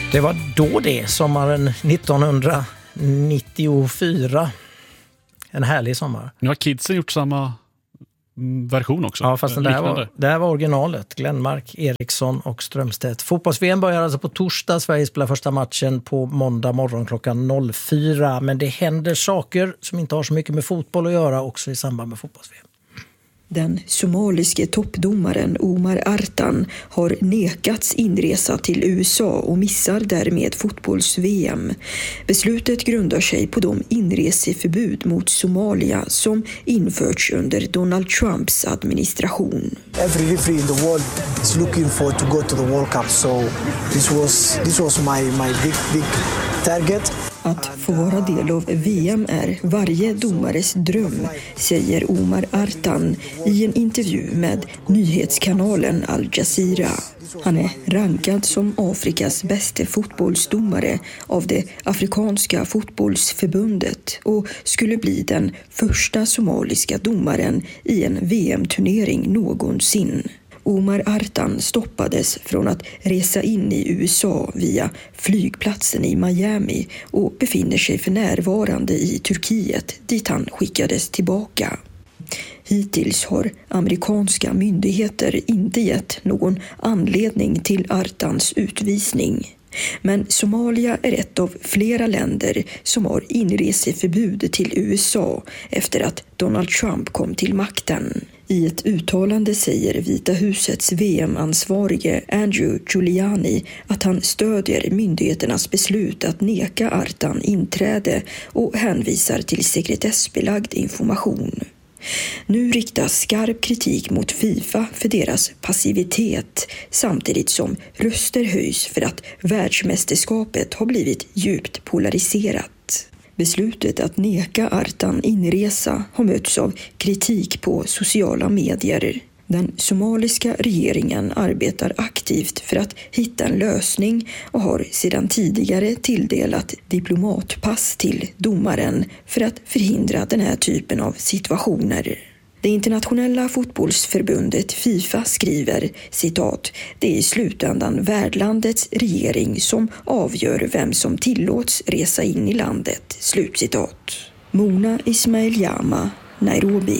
Det var då det, sommaren 1994. En härlig sommar. Nu har kidsen gjort samma version också. Ja, fast det här var originalet. Glenmark, Eriksson och Strömstedt. Fotbolls-VM börjar alltså på torsdag. Sverige spelar första matchen på måndag morgon klockan 04. Men det händer saker som inte har så mycket med fotboll att göra också i samband med fotbolls-VM. Den somaliske toppdomaren Omar Artan har nekats inresa till USA och missar därmed fotbolls-VM. Beslutet grundar sig på de inreseförbud mot Somalia som införts under Donald Trumps administration. Every referee in the world is looking for to go to the World Cup, so this was my big target. Att få vara del av VM är varje domares dröm, säger Omar Artan i en intervju med nyhetskanalen Al Jazeera. Han är rankad som Afrikas bästa fotbollsdomare av det afrikanska fotbollsförbundet och skulle bli den första somaliska domaren i en VM-turnering någonsin. Omar Artan stoppades från att resa in i USA via flygplatsen i Miami och befinner sig för närvarande i Turkiet dit han skickades tillbaka. Hittills har amerikanska myndigheter inte gett någon anledning till Artans utvisning. Men Somalia är ett av flera länder som har inreseförbud till USA efter att Donald Trump kom till makten. I ett uttalande säger Vita husets VM-ansvarige Andrew Giuliani att han stödjer myndigheternas beslut att neka Artan inträde och hänvisar till sekretessbelagd information. Nu riktas skarp kritik mot FIFA för deras passivitet samtidigt som röster höjs för att världsmästerskapet har blivit djupt polariserat. Beslutet att neka Artan inresa har mötts av kritik på sociala medier. Den somaliska regeringen arbetar aktivt för att hitta en lösning och har sedan tidigare tilldelat diplomatpass till domaren för att förhindra den här typen av situationer. Det internationella fotbollsförbundet FIFA skriver, citat, det är i slutändan värdlandets regering som avgör vem som tillåts resa in i landet, slutcitat. Mona Ismail Jama, Nairobi.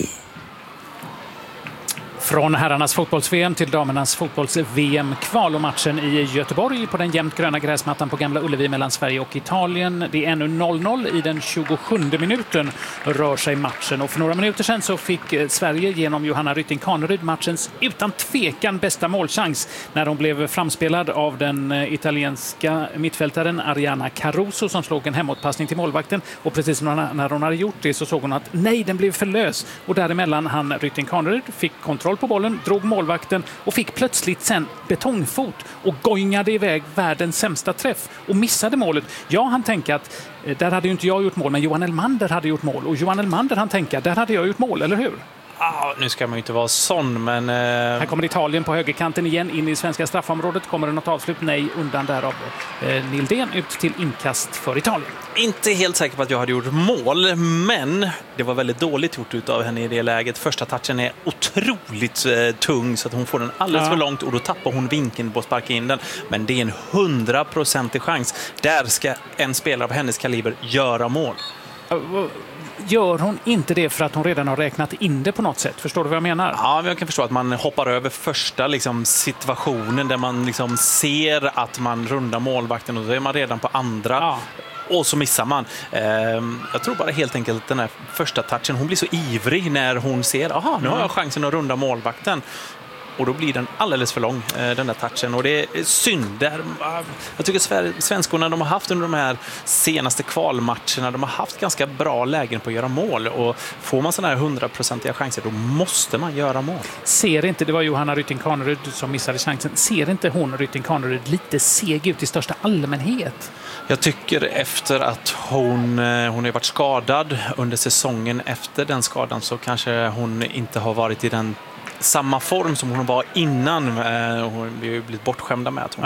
Från herrarnas fotbolls-VM till damernas fotbolls-VM-kval och matchen i Göteborg på den jämnt gröna gräsmattan på Gamla Ullevi mellan Sverige och Italien. Det är ännu 0-0 i den 27:e minuten rör sig matchen. Och för några minuter sedan så fick Sverige genom Johanna Rytting Kaneryd matchens utan tvekan bästa målchans när hon blev framspelad av den italienska mittfältaren Ariana Caruso som slog en hemåtpassning till målvakten. Och precis när hon hade gjort det så såg hon att nej, den blev för lös. Och däremellan han Rytting Kaneryd fick kontroll på bollen, drog målvakten och fick plötsligt sen betongfot och gojngade iväg världens sämsta träff och missade målet. Ja, han tänkte att där hade ju inte jag gjort mål, men Johan Elmander hade gjort mål. Och Johan Elmander, han tänkte, där hade jag gjort mål, eller hur? Nu ska man ju inte vara sån, men... Här kommer Italien på högerkanten igen in i svenska straffområdet. Kommer det något avslut? Nej, undan därav. Nildén ut till inkast för Italien. Inte helt säker på att jag hade gjort mål, men det var väldigt dåligt gjort utav henne i det läget. Första touchen är otroligt tung så att hon får den alldeles för långt och då tappar hon vinkeln på att sparka in den. Men det är en 100% chans. Där ska en spelare av hennes kaliber göra mål. Gör hon inte det för att hon redan har räknat in det på något sätt? Förstår du vad jag menar? Ja, jag kan förstå att man hoppar över första situationen där man ser att man rundar målvakten och då är man redan på andra. Ja. Och så missar man. Jag tror bara helt enkelt den här första touchen, hon blir så ivrig när hon ser, nu har jag chansen att runda målvakten. Och då blir den alldeles för lång, den där touchen. Och det är synd. Jag tycker svenskorna de har haft under de här senaste kvalmatcherna, de har haft ganska bra lägen på att göra mål. Och får man sådana här 100% chanser, då måste man göra mål. Ser inte, det var Johanna Rytting Kaneryd som missade chansen, ser inte hon Rytting Kaneryd lite seg ut i största allmänhet? Jag tycker efter att hon har varit skadad under säsongen, efter den skadan så kanske hon inte har varit i den samma form som hon var innan. Hon har blivit bortskämda med att hon har haft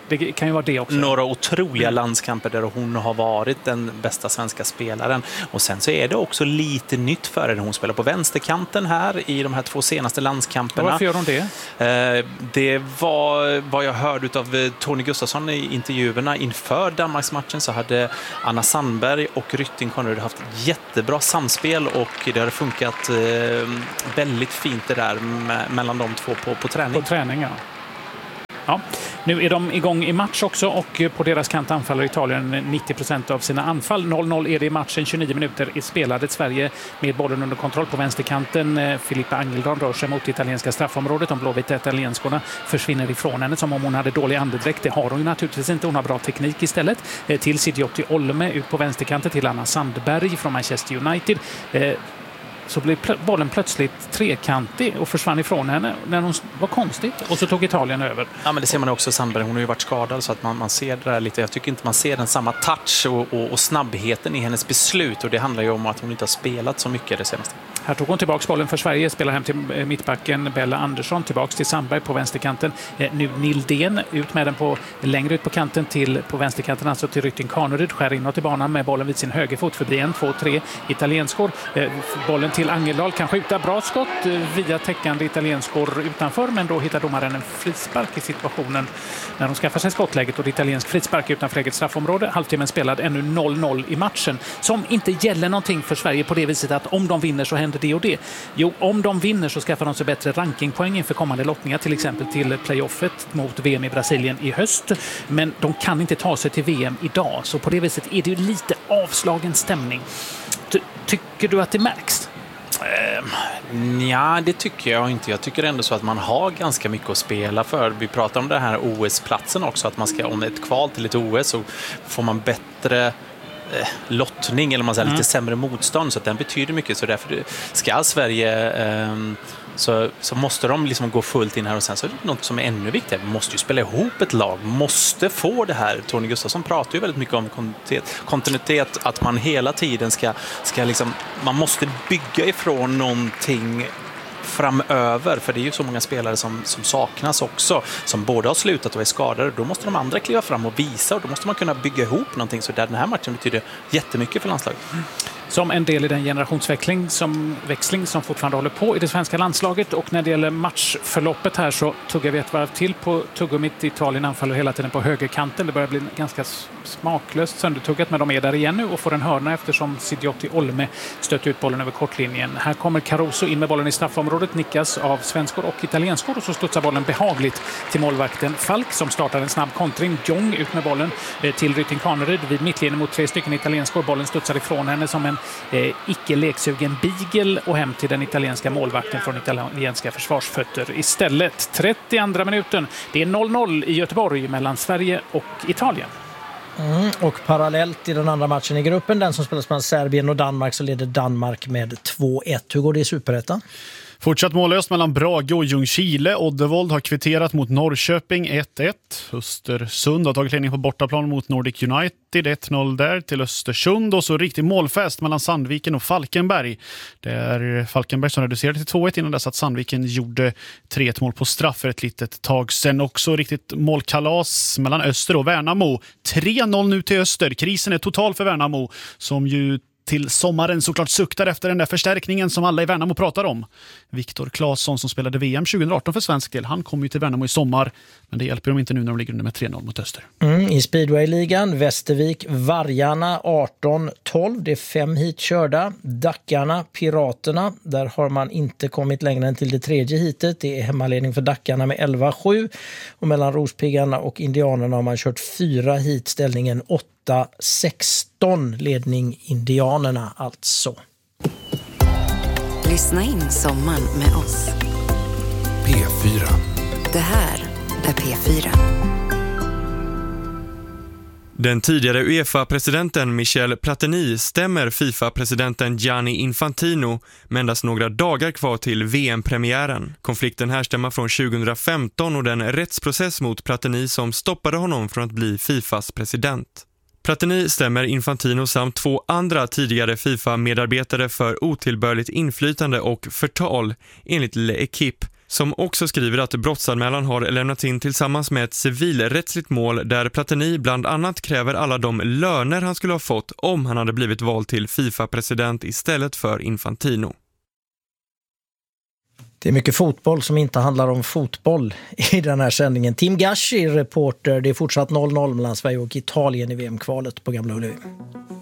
Det kan ju vara det också. Några otroliga landskamper där hon har varit den bästa svenska spelaren. Och sen så är det också lite nytt för henne. Hon spelar på vänsterkanten här i de här 2 senaste landskamperna. Varför gör hon det? Det var vad jag hörde av Tony Gustafsson i intervjuerna inför Danmarksmatchen, så hade Anna Sandberg och Rytting Conrad haft jättebra samspel och det har funkat väldigt fint det där mellan de två på träning. På träning, ja. Ja, nu är de igång i match också och på deras kant anfaller Italien 90% av sina anfall. 0-0 är det i matchen, 29 minuter är spelade. Sverige med bollen under kontroll på vänsterkanten. Filippa Angeldal rör sig mot det italienska straffområdet. De blåvita italienskorna försvinner ifrån henne som om hon hade dålig andedräkt. Det har hon ju naturligtvis inte. Hon har bra teknik istället. Till Sidiotti Olme ut på vänsterkanten, till Anna Sandberg från Manchester United. Så blev bollen plötsligt trekantig och försvann ifrån henne när hon var konstigt. Och så tog Italien över. Ja, men det ser man också Sandberg. Hon har ju varit skadad så att man ser det där lite. Jag tycker inte man ser den samma touch och snabbheten i hennes beslut. Och det handlar ju om att hon inte har spelat så mycket det senaste. Här tog hon tillbaka bollen för Sverige, spelar hem till mittbacken Bella Andersson, tillbaka till Sandberg på vänsterkanten. Nu Nildén ut med den längre ut på kanten på vänsterkanten, alltså till Rytting Kaneryd, skär inåt i banan med bollen vid sin högerfot förbi 1-2-3 italienskor. Bollen till Angeldal, kan skjuta bra skott via täckande italienskor utanför, men då hittar domaren en frispark i situationen när de skaffar sig skottläget och det italiensk frispark utanför eget straffområde. Halvtimmen spelad, ännu 0-0 i matchen som inte gäller någonting för Sverige på det viset att om de vinner så händer det och det. Jo, om de vinner så skaffar de sig bättre rankingpoäng inför kommande lottningar, till exempel till playoffet mot VM i Brasilien i höst. Men de kan inte ta sig till VM idag, så på det viset är det ju lite avslagen stämning. Tycker du att det märks? Ja, det tycker jag inte. Jag tycker ändå så att man har ganska mycket att spela för. Vi pratar om den här OS-platsen också, att man ska, om ett kval till ett OS så får man bättre lottning eller man säger lite sämre motstånd, så att den betyder mycket. Så därför ska Sverige så måste de liksom gå fullt in här, och sen så är det något som är ännu viktigare. Vi måste ju spela ihop ett lag, måste få det här. Tony Gustafsson pratar ju väldigt mycket om kontinuitet, att man hela tiden ska liksom, man måste bygga ifrån någonting framöver, för det är ju så många spelare som saknas också, som både har slutat och är skadade. Då måste de andra kliva fram och visa, och då måste man kunna bygga ihop någonting, så där den här matchen betyder jättemycket för landslaget. Som en del i den generationsväxling som fortfarande håller på i det svenska landslaget. Och när det gäller matchförloppet här så tuggar vi ett varv till på tuggummit. Italien anfaller hela tiden på högerkanten. Det börjar bli ganska smaklöst söndertuggat, men de är där igen nu och får en hörna eftersom Sidiotti Olme stöter ut bollen över kortlinjen. Här kommer Caruso in med bollen i straffområdet, nickas av svenskor och italienskor, och så studsar bollen behagligt till målvakten Falk som startar en snabb kontring. Jong ut med bollen till Rytting Kaneryd vid mittlinjen mot 3 stycken italienskor. Bollen studsar ifrån henne som en icke-leksugen beagle och hem till den italienska målvakten från italienska försvarsfötter istället. 32 minuten. Det är 0-0 i Göteborg mellan Sverige och Italien. Och parallellt i den andra matchen i gruppen, den som spelas mellan Serbien och Danmark, så leder Danmark med 2-1. Hur går det i Superettan? Fortsatt mållöst mellan Brage och Ljungskile. Oddevold har kvitterat mot Norrköping 1-1. Östersund har tagit ledning på bortaplan mot Nordic United 1-0 där till Östersund. Och så riktig målfest mellan Sandviken och Falkenberg. Det är Falkenberg som reducerade till 2-1 innan dess att Sandviken gjorde 3-1 mål på straff för ett litet tag sen. Också riktigt målkalas mellan Öster och Värnamo. 3-0 nu till Öster. Krisen är total för Värnamo som ju till sommaren såklart suktar efter den där förstärkningen som alla i Värnamo pratar om. Viktor Claesson som spelade VM 2018 för svensk del, han kom ju till Värnamo i sommar, men det hjälper dem inte nu när de ligger under med 3-0 mot Öster. I Speedway-ligan, Västervik, Vargarna 18-12, det är 5 hit körda. Dackarna, Piraterna, där har man inte kommit längre än till det 3:e hitet. Det är hemmaledning för Dackarna med 11-7, och mellan Rospiggarna och Indianerna har man kört 4 hit, ställningen 8-16, ledning Indianerna alltså. Lyssna in sommaren med oss. P4. Det här är P4. Den tidigare UEFA-presidenten Michel Platini stämmer FIFA-presidenten Gianni Infantino med endast några dagar kvar till VM-premiären. Konflikten härstammar från 2015 och den rättsprocess mot Platini som stoppade honom från att bli FIFAs president. Platini stämmer Infantino samt 2 andra tidigare FIFA-medarbetare för otillbörligt inflytande och förtal enligt L'Equipe, som också skriver att brottsanmälan har lämnats in tillsammans med ett civilrättsligt mål där Platini bland annat kräver alla de löner han skulle ha fått om han hade blivit vald till FIFA-president istället för Infantino. Det är mycket fotboll som inte handlar om fotboll i den här sändningen. Tim Gashi, reporter. Det är fortsatt 0-0 mellan Sverige och Italien i VM-kvalet på Gamla Ullevi.